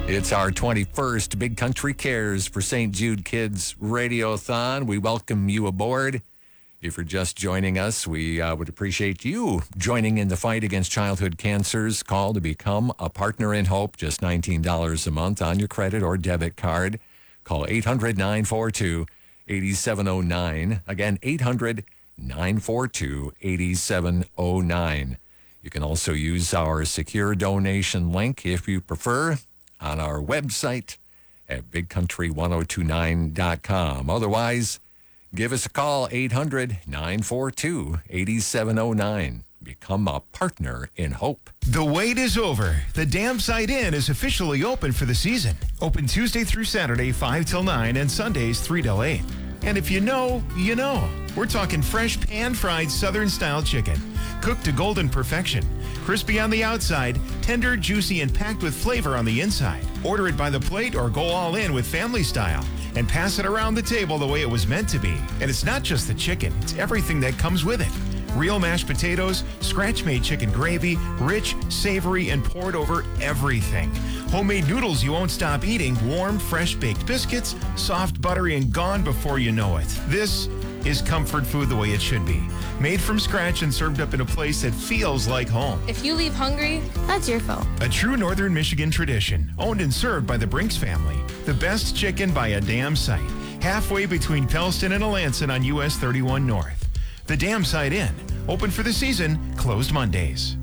It's our 21st Big Country Cares for St. Jude Kids Radiothon. We welcome you aboard. If you're just joining us, we would appreciate you joining in the fight against childhood cancers. Call to become a partner in hope, just $19 a month on your credit or debit card. Call 800-942-8709. Again, 800-942-8709. You can also use our secure donation link if you prefer on our website at bigcountry1029.com. Otherwise, give us a call, 800-942-8709. Become a partner in hope. The wait is over. The Dam Site Inn is officially open for the season. Open Tuesday through Saturday, 5 till 9, and Sundays, 3 till 8. And if you know, you know. We're talking fresh pan-fried Southern-style chicken, cooked to golden perfection. Crispy on the outside, tender, juicy, and packed with flavor on the inside. Order it by the plate or go all in with family style and pass it around the table the way it was meant to be. And it's not just the chicken, it's everything that comes with it. Real mashed potatoes, scratch-made chicken gravy, rich, savory, and poured over everything. Homemade noodles you won't stop eating, warm, fresh-baked biscuits, soft, buttery, and gone before you know it. This is comfort food the way it should be. Made from scratch and served up in a place that feels like home. If you leave hungry, that's your fault. A true Northern Michigan tradition, owned and served by the Brinks family. The best chicken by a Dam Site, halfway between Pellston and Alanson on US 31 North. The Dam Site Inn, open for the season, closed Mondays.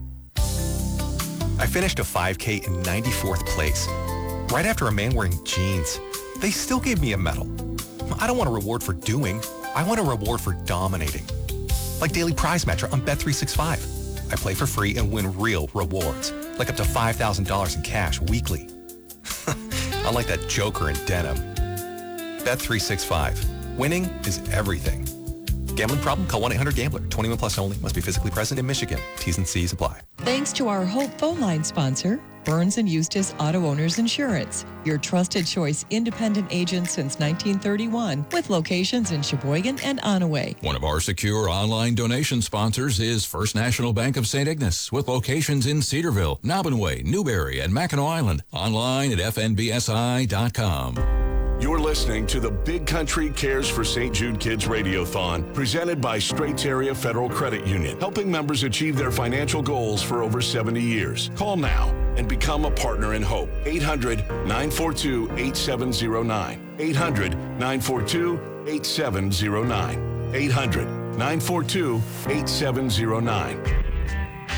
I finished a 5K in 94th place, right after a man wearing jeans. They still gave me a medal. I don't want a reward for doing. I want a reward for dominating. Like daily prize match on Bet365. I play for free and win real rewards, like up to $5,000 in cash weekly. Unlike that joker in denim. Bet365. Winning is everything. Gambling problem? Call 1-800-GAMBLER. 21 plus only. Must be physically present in Michigan. T's and C's apply. Thanks to our Hope phone line sponsor, Burns & Eustace Auto Owners Insurance, your trusted choice independent agent since 1931 with locations in Sheboygan and Onaway. One of our secure online donation sponsors is First National Bank of St. Ignace with locations in Cedarville, Nobbinway, Newberry, and Mackinac Island. Online at fnbsi.com. You're listening to the Big Country Cares for St. Jude Kids Radiothon, presented by Straits Area Federal Credit Union, helping members achieve their financial goals for over 70 years. Call now and become a partner in hope. 800-942-8709. 800-942-8709. 800-942-8709.